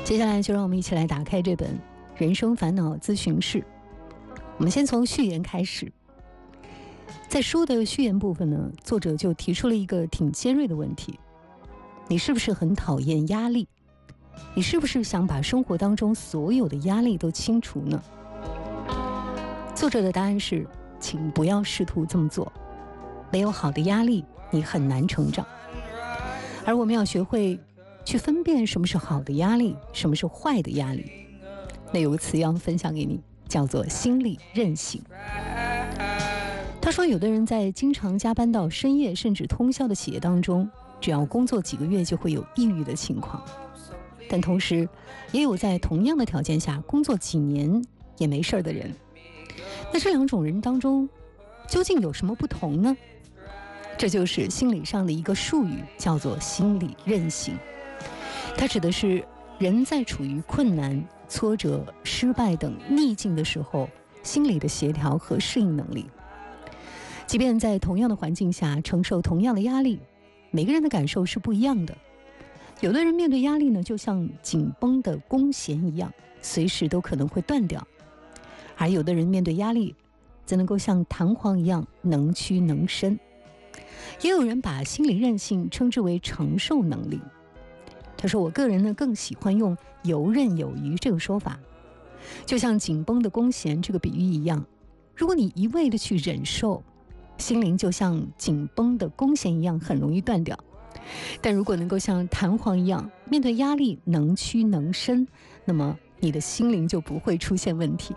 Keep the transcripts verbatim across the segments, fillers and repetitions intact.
接下来就让我们一起来打开这本《人生烦恼咨询室》。我们先从序言开始。在书的序言部分呢，作者就提出了一个挺尖锐的问题：你是不是很讨厌压力？你是不是想把生活当中所有的压力都清除呢？作者的答案是，请不要试图这么做。没有好的压力，你很难成长。而我们要学会去分辨什么是好的压力，什么是坏的压力。那有个词要分享给你，叫做心理韧性。他说，有的人在经常加班到深夜甚至通宵的企业当中，只要工作几个月就会有抑郁的情况。但同时也有在同样的条件下工作几年也没事的人。那这两种人当中究竟有什么不同呢？这就是心理上的一个术语，叫做心理韧性。它指的是人在处于困难、挫折、失败等逆境的时候，心理的协调和适应能力。即便在同样的环境下承受同样的压力，每个人的感受是不一样的。有的人面对压力呢，就像紧绷的弓弦一样，随时都可能会断掉；而有的人面对压力，则能够像弹簧一样能屈能伸。也有人把心理韧性称之为承受能力。他说，我个人呢更喜欢用游刃有余这个说法，就像紧绷的弓弦这个比喻一样，如果你一味的去忍受，心灵就像紧绷的弓弦一样很容易断掉。但如果能够像弹簧一样面对压力能屈能伸，那么你的心灵就不会出现问题。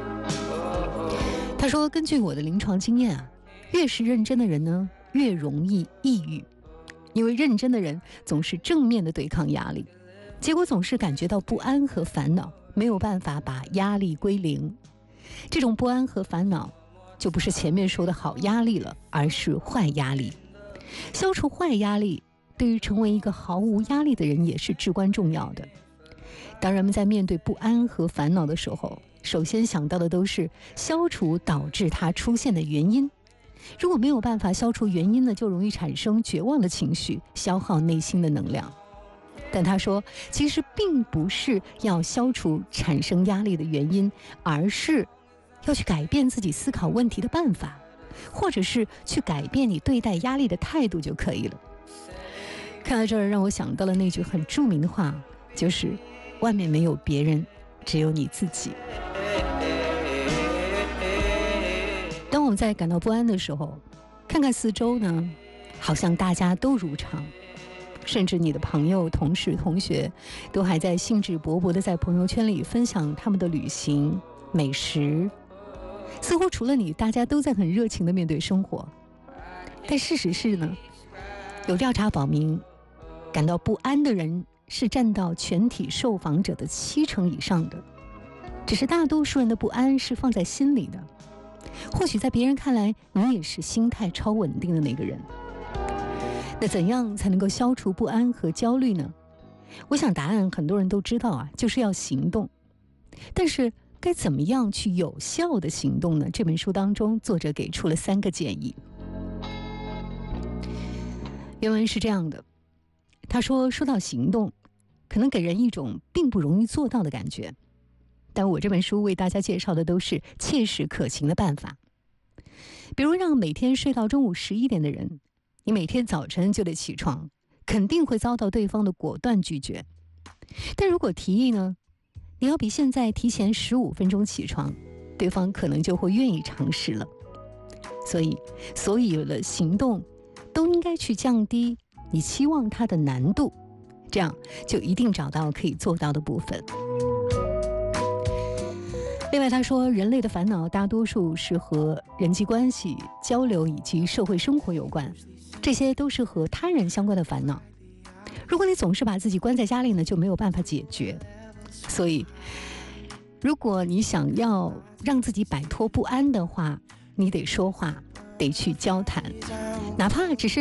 他说，根据我的临床经验啊，越是认真的人呢，越容易抑郁。因为认真的人总是正面的对抗压力，结果总是感觉到不安和烦恼，没有办法把压力归零。这种不安和烦恼就不是前面说的好压力了，而是坏压力。消除坏压力对于成为一个毫无压力的人也是至关重要的。当人们在面对不安和烦恼的时候，首先想到的都是消除导致它出现的原因。如果没有办法消除原因呢，就容易产生绝望的情绪，消耗内心的能量。但他说，其实并不是要消除产生压力的原因，而是要去改变自己思考问题的办法，或者是去改变你对待压力的态度就可以了。看到这儿，让我想到了那句很著名的话，就是外面没有别人，只有你自己。当我们在感到不安的时候，看看四周呢，好像大家都如常，甚至你的朋友、同事、同学都还在兴致勃勃地在朋友圈里分享他们的旅行、美食，似乎除了你，大家都在很热情地面对生活。但事实是呢，有调查表明，感到不安的人是占到全体受访者的七成以上的，只是大多数人的不安是放在心里的。或许在别人看来，你也是心态超稳定的那个人。那怎样才能够消除不安和焦虑呢？我想答案很多人都知道啊，就是要行动。但是该怎么样去有效的行动呢？这本书当中，作者给出了三个建议。原文是这样的，他说，说到行动，可能给人一种并不容易做到的感觉。但我这本书为大家介绍的都是切实可行的办法。比如让每天睡到中午十一点的人，你每天早晨就得起床，肯定会遭到对方的果断拒绝。但如果提议呢，你要比现在提前十五分钟起床，对方可能就会愿意尝试了。所以，所有的行动都应该去降低你期望它的难度，这样就一定找到可以做到的部分。另外他说，人类的烦恼大多数是和人际关系、交流以及社会生活有关，这些都是和他人相关的烦恼。如果你总是把自己关在家里呢，就没有办法解决。所以如果你想要让自己摆脱不安的话，你得说话，得去交谈，哪怕只是